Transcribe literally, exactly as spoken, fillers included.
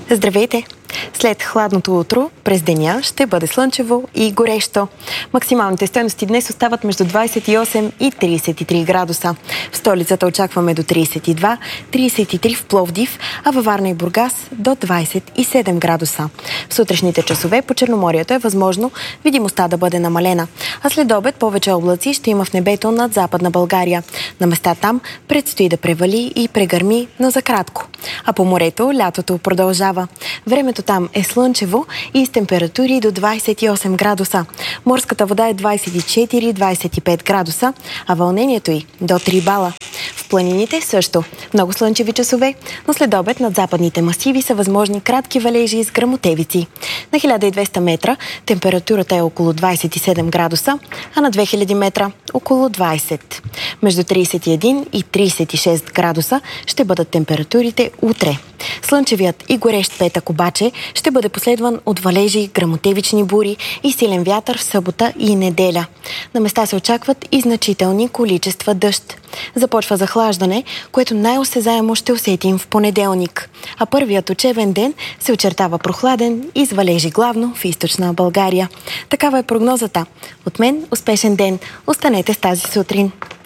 Здравейте! След хладното утро, през деня ще бъде слънчево и горещо. Максималните стойности днес остават между двадесет и осем и тридесет и три градуса. В столицата очакваме до тридесет и два, тридесет и три в Пловдив, а във Варна и Бургас до двадесет и седем градуса. В сутрешните часове по Черноморието е възможно видимостта да бъде намалена, а след обед повече облаци ще има в небето над Западна България. На места там предстои да превали и прегърми, но за кратко. А по морето лятото продължава. Времето там е слънчево и с температури до двадесет и осем градуса. Морската вода е двадесет и четири до двадесет и пет градуса, а вълнението й до три бала. В планините също много слънчеви часове, но след обед над западните масиви са възможни кратки валежи с гръмотевици. На хиляда и двеста метра температурата е около двадесет и седем градуса, а на две хиляди метра около двадесет. Между тридесет и един и тридесет и шест градуса ще бъдат температурите утре. Слънчевият и горещ петък обаче ще бъде последван от валежи, гръмотевични бури и силен вятър в събота и неделя. На места се очакват и значителни количества дъжд. Започва захлаждане, което най-осезаемо ще усетим в понеделник. А първият учебен ден се очертава прохладен и с валежи главно в източна България. Такава е прогнозата. От мен успешен ден. Останете с тази сутрин.